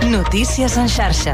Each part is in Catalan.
Notícies en xarxa.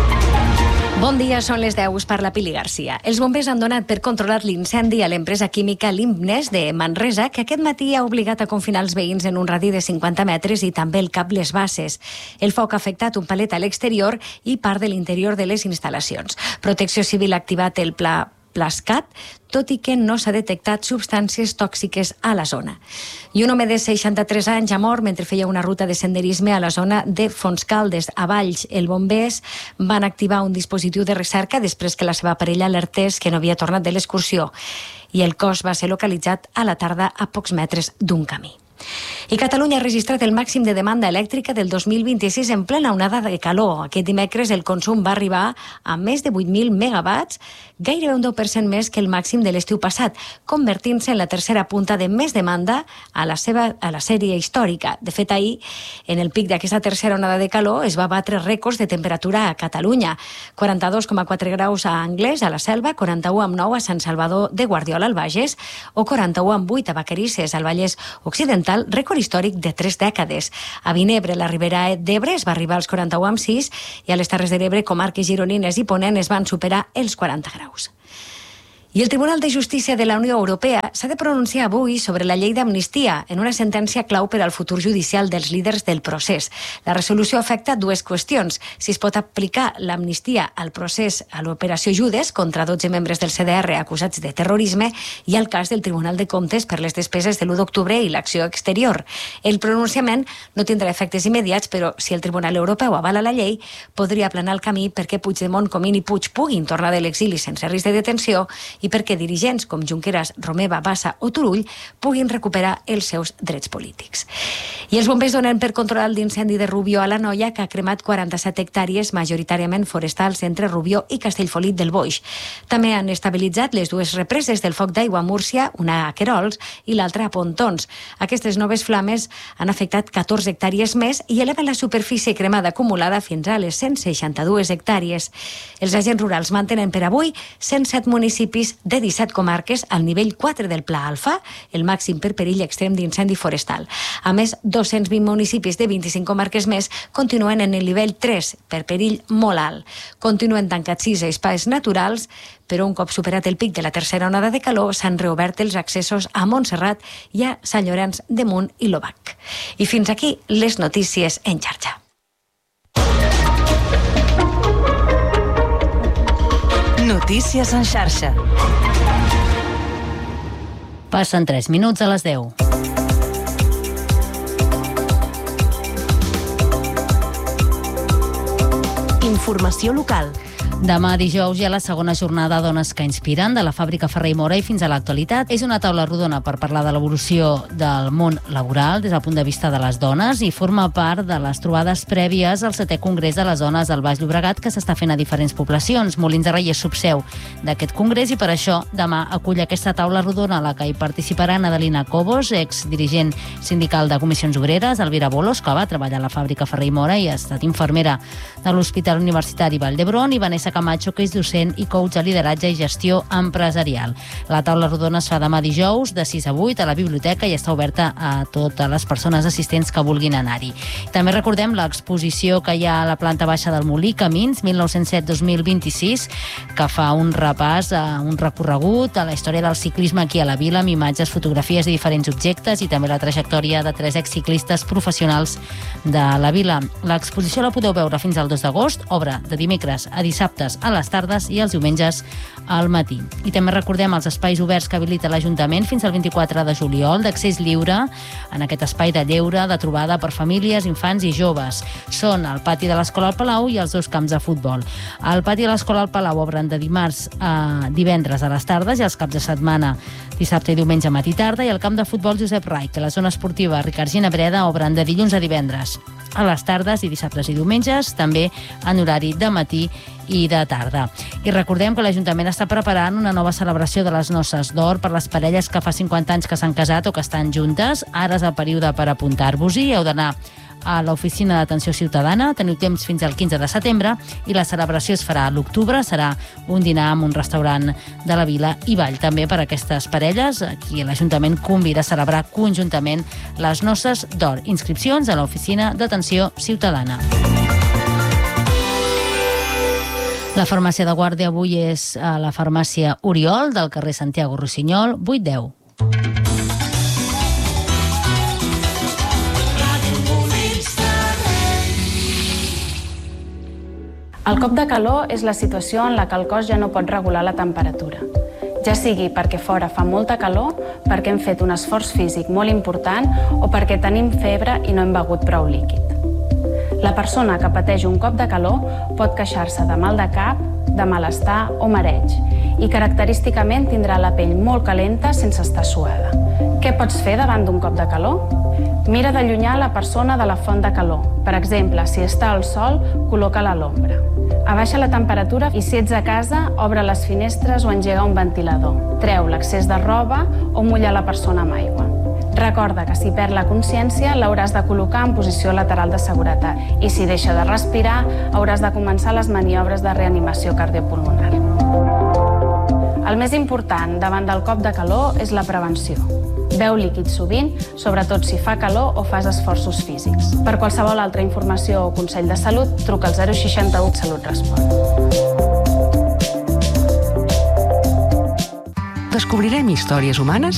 Bon dia, són les 10, us parla Pili Garcia. Els bombers han donat per controlat l'incendi a l'empresa química Limbnes de Manresa, que aquest matí ha obligat a confinar els veïns en un radi de 50 metres i també el cap Les Basses. El foc ha afectat un palet a l'exterior i part de l'interior de les instal·lacions. Protecció Civil ha activat el pla Plascat, tot i que no s'ha detectat substàncies tòxiques a la zona. I un home de 63 anys ha mort mentre feia una ruta de senderisme a la zona de Fontscaldes, a Valls. Els bombers van activar un dispositiu de recerca després que la seva parella alertés que no havia tornat de l'excursió i el cos va ser localitzat a la tarda a pocs metres d'un camí. I Catalunya ha registrat el màxim de demanda elèctrica del 2026 en plena onada de calor. Aquest dimecres el consum va arribar a més de 8.000 megawatts, gairebé un 10% més que el màxim de l'estiu passat, convertint-se en la tercera punta de més demanda a la sèrie històrica. De fet, ahir, en el pic d'aquesta tercera onada de calor, es va batre rècords de temperatura a Catalunya. 42,4 graus a Anglès, a la Selva, 41,9 a Sant Salvador de Guardiola, al Bages, o 41,8 a Vacarisses, al Vallès Occidental, rècord històric de 3 dècades. A Vinebre, la Ribera d'Ebre, es va arribar als 41,6 i a les Terres de l'Ebre, comarques gironines i Ponent es van superar els 40 graus. I el Tribunal de Justícia de la Unió Europea s'ha de pronunciar avui sobre la llei d'amnistia en una sentència clau per al futur judicial dels líders del procés. La resolució afecta dues qüestions. Si es pot aplicar l'amnistia al procés a l'operació Judes contra 12 membres del CDR acusats de terrorisme i al cas del Tribunal de Comptes per les despeses de l'1 d'octubre i l'acció exterior. El pronunciament no tindrà efectes immediats, però si el Tribunal Europeu avala la llei, podria aplanar el camí perquè Puigdemont, Comín i Puig puguin tornar de l'exili sense risc de detenció i perquè dirigents com Junqueras, Romeva, Bassa o Turull puguin recuperar els seus drets polítics. I els bombers donen per controlar l'incendi de Rubió a l'Anoia, que ha cremat 47 hectàrees, majoritàriament forestals, entre Rubió i Castellfollit del Boix. També han estabilitzat les dues represes del foc d'aigua a Múrcia, una a Querols i l'altra a Pontons. Aquestes noves flames han afectat 14 hectàrees més i eleven la superfície cremada acumulada fins a les 162 hectàrees. Els agents rurals mantenen per avui 107 municipis de 17 comarques al nivell 4 del Pla Alfa, el màxim per perill extrem d'incendi forestal. A més, 220 municipis de 25 comarques més continuen en el nivell 3 per perill molt alt. Continuen tancats 6 espais naturals, però un cop superat el pic de la tercera onada de calor s'han reobert els accessos a Montserrat i a Sant Llorenç de Munt i l'Obac. I fins aquí les notícies en xarxa. Notícies en xarxa. Passen 3 minuts a les 10. Informació local. Demà dijous hi ha la segona jornada Dones que inspiren, de la fàbrica Ferrer i Mora i fins a l'actualitat. És una taula rodona per parlar de l'evolució del món laboral des del punt de vista de les dones i forma part de les trobades prèvies al 7è Congrés de les Dones del Baix Llobregat que s'està fent a diferents poblacions. Molins de Rei és subseu d'aquest congrés i per això demà acull aquesta taula rodona a la que hi participaran Adelina Cobos, exdirigent sindical de Comissions Obreres, Elvira Bolos, que va treballar a la fàbrica Ferrer i Mora i ha estat infermera de l'Hospital Universitari Vall d'Hebron, i Vanessa Camacho, que és docent i coach de lideratge i gestió empresarial. La taula rodona es fa demà dijous de 6 a 8 a la biblioteca i està oberta a totes les persones assistents que vulguin anar-hi. També recordem l'exposició que hi ha a la planta baixa del Molí, Camins, 1907-2026, que fa un repàs, un recorregut a la història del ciclisme aquí a la vila, amb imatges, fotografies de diferents objectes i també la trajectòria de 3 exciclistes professionals de la vila. L'exposició la podeu veure fins al 2 d'agost, obre de dimecres a dissabte a les tardes i els diumenges al matí. I també recordem els espais oberts que habilita l'Ajuntament fins al 24 de juliol, d'accés lliure en aquest espai de lleure, de trobada per famílies, infants i joves. Són el pati de l'Escola al Palau i els 2 camps de futbol. Al pati de l'Escola al Palau obren de dimarts a divendres a les tardes i els caps de setmana dissabte i diumenge matí tarda, i el camp de futbol Josep Rai, que la zona esportiva Ricard Ginabreda obren de dilluns a divendres a les tardes i dissabtes i diumenges, també en horari de matí i de tarda. I recordem que l'Ajuntament està preparant una nova celebració de les noces d'or per les parelles que fa 50 anys que s'han casat o que estan juntes. Ara és el període per apuntar-vos-hi. Heu d'anar a l'oficina d'atenció ciutadana, teniu temps fins al 15 de setembre i la celebració es farà a l'octubre, serà un dinar en un restaurant de la vila i ball també per a aquestes parelles. Aquí l'Ajuntament convida a celebrar conjuntament les noces d'or. Inscripcions a l'oficina d'atenció ciutadana. La farmàcia de guàrdia avui és a la farmàcia Oriol, del carrer Santiago Rossinyol, 810. El cop de calor és la situació en la que el cos ja no pot regular la temperatura. Ja sigui perquè fora fa molta calor, perquè hem fet un esforç físic molt important o perquè tenim febre i no hem begut prou líquid. La persona que pateix un cop de calor pot queixar-se de mal de cap, de malestar o mareig i característicament tindrà la pell molt calenta sense estar suada. Què pots fer davant d'un cop de calor? Mira d'allunyar la persona de la font de calor. Per exemple, si està al sol, col·loca-la a l'ombra. Abaixa la temperatura i si ets a casa, obre les finestres o engega un ventilador. Treu l'excés de roba o mulla la persona amb aigua. Recorda que si perd la consciència l'hauràs de col·locar en posició lateral de seguretat i si deixa de respirar hauràs de començar les maniobres de reanimació cardiopulmonar. El més important davant del cop de calor és la prevenció. Beu líquid sovint, sobretot si fa calor o fas esforços físics. Per qualsevol altra informació o consell de salut, truca al 061 Salut Respon. Descobrirem històries humanes